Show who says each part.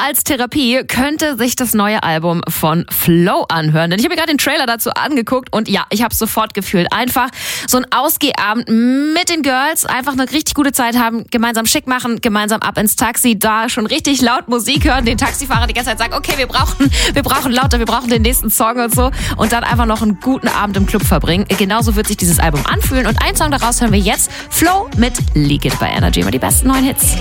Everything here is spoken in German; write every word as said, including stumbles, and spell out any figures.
Speaker 1: als Therapie könnte sich das neue Album von Flo anhören. Denn ich habe mir gerade den Trailer dazu angeguckt und ja, ich habe es sofort gefühlt. Einfach so ein Ausgehabend mit den Girls, einfach eine richtig gute Zeit haben, gemeinsam schick machen, gemeinsam ab ins Taxi, da schon richtig laut Musik hören, den Taxifahrer die ganze Zeit sagen, okay, wir brauchen, wir brauchen lauter, wir brauchen den nächsten Song und so und dann einfach noch einen guten Abend im Club verbringen. Genauso wird sich dieses Album anfühlen und einen Song daraus hören wir jetzt. Flo mit Leak It bei Energy, immer die besten neuen Hits.